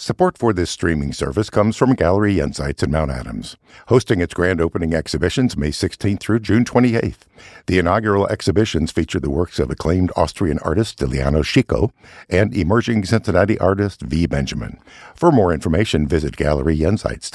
Support for this streaming service comes from Gallery Insights in Mount Adams, hosting its grand opening exhibitions May 16th through June 28th. The inaugural exhibitions feature the works of acclaimed Austrian artist Stiliano Chico and emerging Cincinnati artist V. Benjamin. For more information, visit galleryinsights.com.